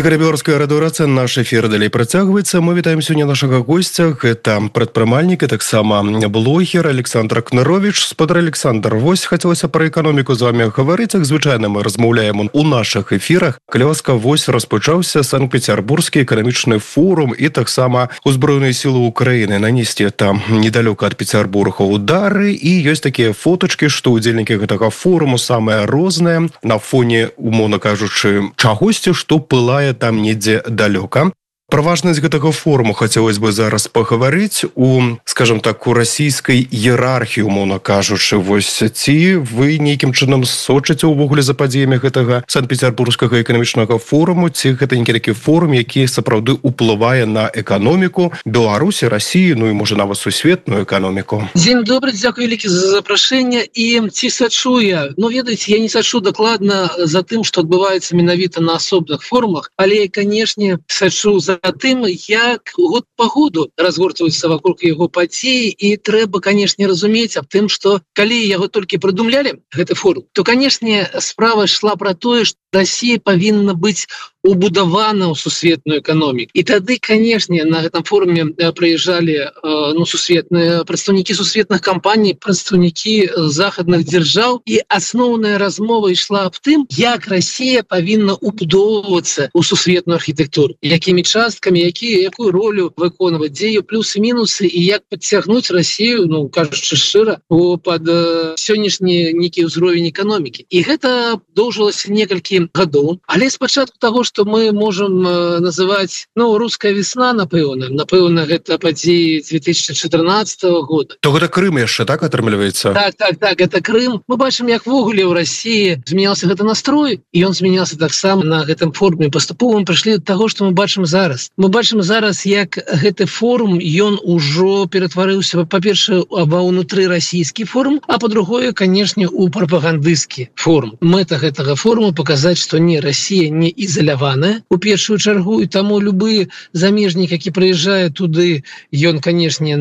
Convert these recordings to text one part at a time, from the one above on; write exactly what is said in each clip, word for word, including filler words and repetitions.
Ігор Беларуская радыёрацыя, наш эфір далей працягваецца. Мы вітаем сёння нашага госця. Гэта прадпрымальнік і таксама блогер Александр Кнырович. Спадар Александр, вось хацелася пра эканоміку з вами гаварыць. Як звычайна мы размаўляем у нашых эфірах. Каля ласка, вось распачаўся Санкт-Петербургскі эканамічны форум і таксама узброеныя сілы Украіны. Нанесці там недалёка ад Петербурга удары, і ёсць такія фотачкі, што удзельнікі гэтага форуму самыя розныя на фоне, умоўна кажучы, чагосьці, што пылае там недзе далёка. Пра важнасць гэтага форуму хацелось бы зараз пагаварыць у, скажем так, у расійскай іерархіі, умоўна кажучы. Вось ці вы нейкім чынам сочыце ўвогуле за падзеямі гэтага Санкт-Петербургскага эканамічнага форуму, ці гэта нейкі такі форум, які сапраўды ўплывае на эканоміку Беларусі, Расіі, ну і можа нават сусветную эканоміку? Дзень добры, дзякуй вялікі за запрашэнне. І ці сачу я? Ну, ведаеце, я не сачу дакладна за тым, што адбываецца менавіта на асобных форумах, але, канешне, сачу за тым, як год па году разгортваюцца вакол яго падзеі, і трэба, канешне, разумець аб тым, што калі яго толькі прыдумлялі, гэты форум, то, канешне, справа ішла пра тое, што Расія павінна быць убудавана ў сусветную эканоміку. І тады, канешне, на гэтым форуме прыязджалі ну, сусветныя прадстаўнікі сусветных кампаній, прадстаўнікі захадных дзяржаў, і асноўная размова ішла аб тым, як Расія павінна убудоўвацца ў сусветную архітэктуру, якімі часткамі, які, якую ролю выконваць, дзе ёй плюсы-мінусы, і як падцягнуць Расію, ну, кажучы шчыра, пад сённяшні нейкі ўзровень эканомікі. І гэта доўжылася некалькі гадоў. Але спачатку таго, што мы можам называць, ну, руская весна, напэўна, напэўна, гэта падзеі две тысячи чатырнаццатого года. То гэта Крым яшчэ, так, атрымліваецца? Так, так, так, это Крым. Мы бачым, як ввогуле ў Расіі змянялся гэты настрой, і ён змянялся таксама на гэтым форуме. Паступова мы прыйшлі да таго, што мы бачым зараз. Мы бачым зараз, як гэты форум, ён ужо ператварыўся, па-першае, ва ўнутры расійскі форум, а па-другое, канешне, у прапагандысцкі форум. Мэта гэтага форуму паказаць, што не, Расія не ізаляваная у першую чаргу, і таму любы замежнік, які прыязджае туды, ён, канешне,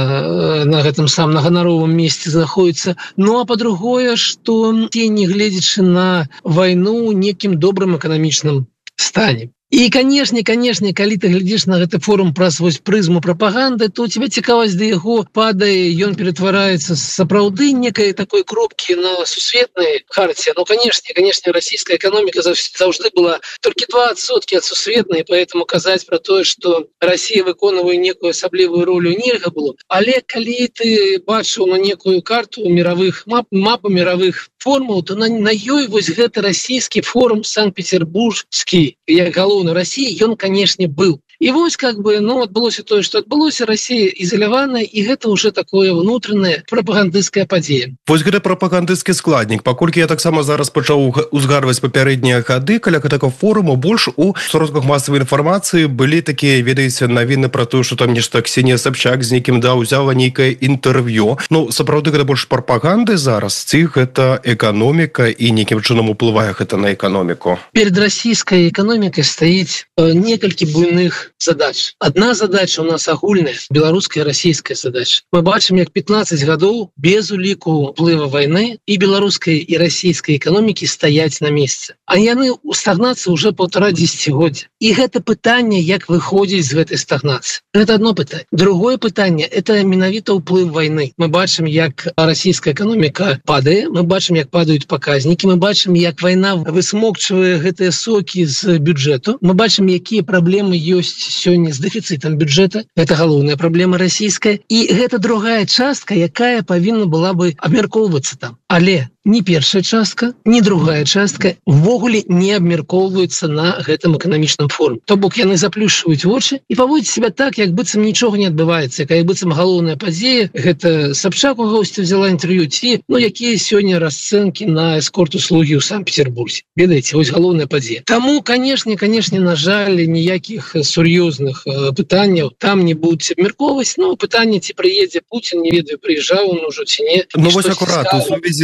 на, на гэтым самым на ганаровым месцы знаходіцца. Ну, а па-другое, што ці не гледзячы на вайну некім добрым эканамічным стане. І, канешне, канешне, калі ты глядзіш на гэты форум праз вось прызму прапаганды, то у тебя цікавасць да яго падае, ён ператвараецца сапраўды некай такой кропкі на сусветнай карце. Ну, канешне, канешне, расійская эканоміка заўжды была толькі два адсоткі ад сусветнай, поэтому казаць пра тое, што Расія выконвае некую асаблівую ролю, нельга было. Але калі ты бачыў на некую карту мировых мап, мапу мировых форумаў, то на, на ёй вось гэты расійскі форум Санкт-Петербургскі, як галоўны Расіі, ён, канешне, быў. І вось, как бы, ну, адбылося тое, што адбылося, Расія ізаляваная, і гэта ўжо такое ўнутранае прапагандысцкая падзея. Вось гэта прапагандысцкі складнік. Паколькі я таксама зараз пачаў узгадваць папярэднія гады, каля гэтага форуму больш у сродках масавай інфармацыі былі такія, ведаеце, навіны пра тое, што там нешта Ксенія Сабчак з нейкім, да, ўзяла нейкае інтэрв'ю. Ну, сапраўды гэта больш прапаганды зараз, ці гэта эканоміка і нейкім чынам уплывае гэта на эканоміку? Перед расійскай эканомікай стаіць некалькі буйных задач. Одна задача у нас агульная, беларуская, расійская задача. Мы бачым, як пятнадцать гадоў без уліку ўплыва вайны і беларускай і расійскай эканомікі стаяць на месцы. А яны у стагнацыі уже полтора дзесяцігоддзя. І гэта пытанне, як выходзіць з гэтай стагнацыі. Гэта одно пытанне. Другое пытанне, это менавіта ўплыв вайны. Мы бачым, як расійская эканоміка падае, мы бачым, як падаюць паказнікі, мы бачым, як вайна высмокчвае гэтыя сокі з бюджэту, мы бачым, якія праблемы ёсць сёння з дэфіцытам бюджэта. Гэта галоўная праблема расійская. І гэта другая частка, якая павінна была бы абмяркоўвацца там. Але ні першая частка, ні другая частка ввогуле не абмяркоўваюцца на гэтым эканамічным форуме. То бок яны заплюшчваюць вочы і паводзяць себя так, як быццам нічога не адбываецца, як быццам галоўная падзея, гэта Сабчак у госці взяла інтэрв'ю, ці, ну, якія сёння расцэнкі на эскорт-услугі ў Санкт-Петербурзе. Ведаеце, вось галоўная падзея. Таму, канешне, канешне, на жаль, ніякіх сур'ёзных пытанняў там не будуць абмяркоўваць. Ну, пытанне, ці прыедзе Пуцін, не ведаю, прыязджаў он ужо ці не. Ну, вось акурат, у сувязі з гэтымі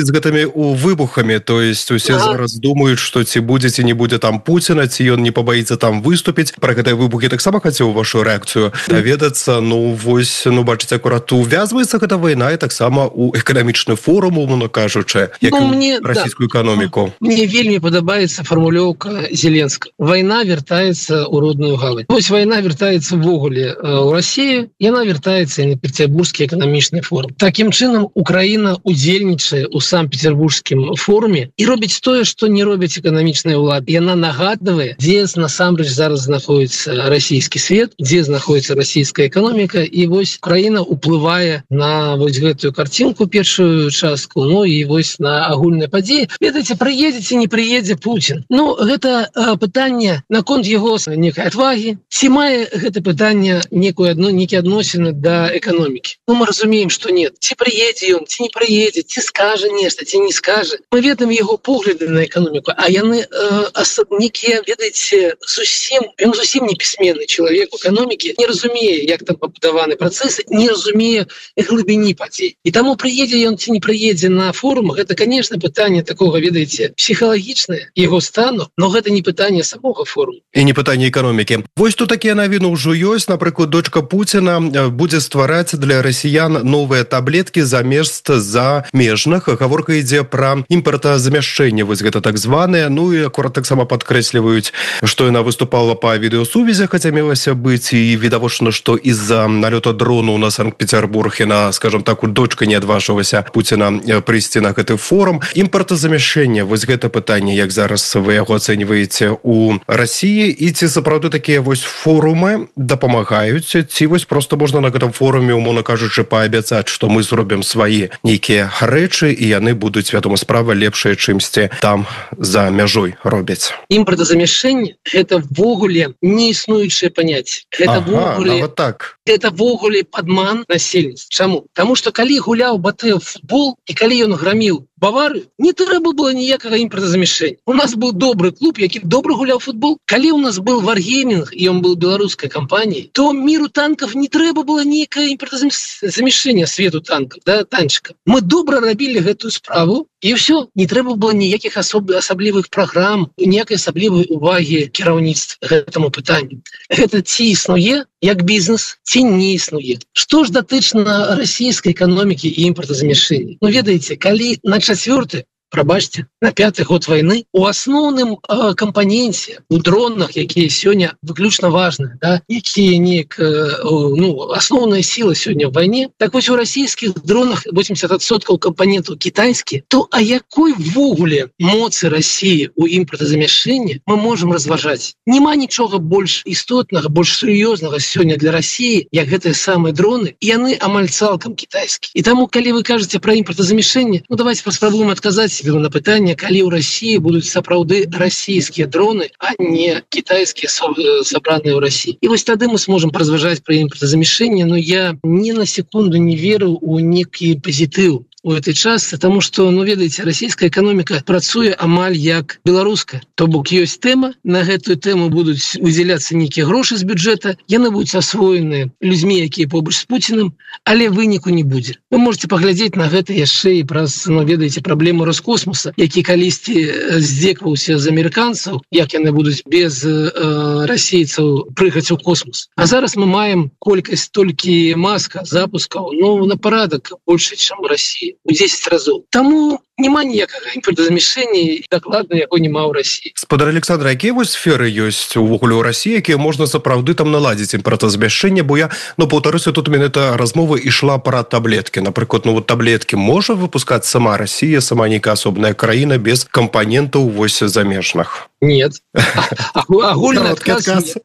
пахаваны у выбухамі, то есть усе Ага. зараз думаюць, што ці будзе ці не будзе там Пуціна, ці ён не пабаіцца там выступіць. Пра гэтыя выбухі таксама хацеў вашу рэакцыю даведацца. Ну вось, ну бачыце, акурат увязваецца гэта вайна і таксама у эканамічны форум, умоўна кажучы, як Ну, і мне- ў расійскую эканоміку. Мне вельмі падабаецца фармулёўка Зеленскага. Вайна вяртаецца ў родную гавань. Вось вайна вяртаецца ўвогуле э, ў Расію, яна вяртаецца і на Петербургскі эканамічны форум. Такім чынам Украіна удзельнічае ў Санкт-Петербургскім форуме і робіць тое, што не робяць эканамічныя ўлады. Яна нагадвае, дзе насамрэч зараз знаходіцца расійскі свет, дзе знаходіцца расійская эканоміка, і вось Украіна ўплывае на вось гэтую карцінку, першую частку, ну і вось на агульныя падзеі. Ведаеце, прыедзе ці не прыедзе Пуцін. Ну, гэта э, пытанне наконт яго некай адвагі. Ці мае гэта пытанне некую адно, некі адносіны да эканомікі? Ну, мы разумеем, што нет. Ці прыедзе ён, ці не прыедзе, ці скажа нешта, ці не скажа. Мы ведаем яго погляды на эканоміку, а яны э, асабнікі, ведаеце, зусім, ён зусім не пісьменны чалавек у эканомікі, не разумее, як там пабудаваны працэсы, не разумее глыбіні падзей. І таму прыедзе ён ці не прыедзе на форум, гэта, конечно, пытанне такога, ведаеце, псіхалагічнае яго стану, но гэта не пытанне самога форуму. І не пытанне эканомікі. Вось тут такія навіны ўжо ёсць. Напрыклад, дочка Пуціна будзе ствараць для расіян новыя таблеткі замест замежных. Гаворка ідзе пра імпартазамяшчэнне, вось гэта так званае. Ну і акурат таксама падкрэсліваюць, што яна выступала па відэасувязі, хаця мелася быць, і відавочна, што з-за налёта дрону на Санкт-Петербург яна, скажем так, у дочка не адважылася Пуціна прыйсці на гэты форум. Імпартазамяшчэнне, вось гэта пытанне, як зараз вы яго ацэньваеце у Расіі, і ці сапраўды такія вось форумы дапамагаюць, ці вось проста можна на гэтым форуме, умоўна кажучы, паабяцаць, што мы зробім свае нейкія рэчы, і яны будуць, вядома, справа лепшая, чымсьці там за мяжой робяць. Імпартазамяшчэнне – гэта ввогуле неіснуючае паняцце. Гэта Ага, ввогуле нават так. это ввогуле падман насельніцтва. Чаму? Таму што калі гуляў Батэ ў футбол і калі ён граміў Баварыю, не трэба было ніякага імпартазамяшчэння. У нас быў добры клуб, які добра гуляў футбол. Калі у нас был Варгеймінг, і ён был беларускай кампаніяй, то міру танков не трэба было ніякае імпартазамяшчэння свету танков, да, танчика. Мы добра рабілі гэтую справу, і ўсё, не трэба было ніякіх асоб... асаблівых праграм, ніякай асаблівай увагі кіраўніцтва гэтаму пытанню. Гэта ці існуе як бізнес, ці не існуе. Што ж датычна расійскай эканомікі і імпартазамяшчэння? Ну, ведаеце, калі на чацвёрты, прабачце, на пяты год вайны у асноўным э, кампаненце у дронах, якія сёння выключна важныя, да, якія неяк э, ну, асноўная сіла сёння ў вайне, так вось у расійскіх дронах восемьдесят адсоткаў кампанентаў кітайскі, то а якой ввогуле моцы Расіі у імпартазамяшчэнні мы можам разважаць? Няма нічога больш істотнага, больш сур'ёзнага сёння для Расіі, як гэтыя самыя дроны, і яны амаль цалкам кітайскі. І таму, калі вы кажаце пра імпартазамяшчэнне, ну давайте паспрабуем адказаць себе на пытанне, калі ў Расіі будуць сапраўды расійскія дроны, а не кітайскія сабраныя ў Расіі. І вось тады мы сможам паразважаць пра імпартазамяшчэнне, но я ні на секунду не веру ў некі пазітыў у этой частцы, тому что, ну, ведаеце, расійская эканоміка працуе амаль як беларуская. То бок ёсць тэма, на гэтую тэму будуць выдзяляцца нейкія грошы з бюджэта, яны будуць асвоены людзьмі, якія побач з Пуцінам, але выніку не будзе. Вы можете паглядзець на гэта яшчэ і праз, ну, ведаеце, праблему Роскосмоса, які калісьці здзекваўся з амерыканцаў, як яны будуць без э, расейцаў прыгаць у космос. А зараз мы маем колькасць толькі Маска запускаў, ну, на парадак больше, чым у Расіі. У десять разоў. Таму няма ніякага імпартазамяшчэння, і дакладна яго няма ў Расіі. Спадар Александр, якія вось сферы ёсць увогуле ў Расіі, якія можна сапраўды там наладзіць імпартазамяшчэнне? Бо я, ну, паўтарыся, тут менавіта размова ішла пра таблеткі. Напрыклад, ну, вот таблеткі можа выпускаць сама Расія, сама нейкая асобная краіна без кампанентаў вось замежных? Нет. Агульны адказ.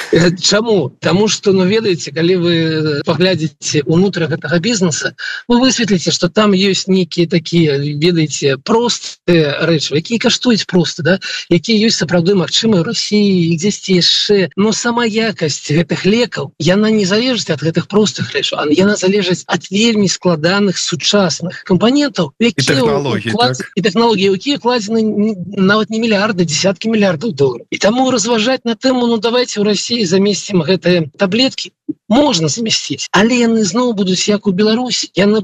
Чаму? Таму што, ну, ведаеце, калі вы паглядзіце ўнутр гэтага бізнеса, вы высветліце, што там ёсць нейкія такія, ведаеце, простыя рэчы, якія каштуюць проста, да? Якія ёсць сапраўды магчымыя ў Расіі і дзесьці яшчэ. Но сама якасць гэтых лекаў, яна не залежыць ад гэтых простых рэчаў, а яна залежыць ад вельмі складаных сучасных кампанентаў, якія і тэхналогіі, якія кладзены нават не мільярды, десяткі мільярдаў долараў. І таму разважаць на тэму, ну давайте ў Расіі замесцім гэтыя таблеткі, можна замясціць, але яны зноў будуць як у Беларусі, яны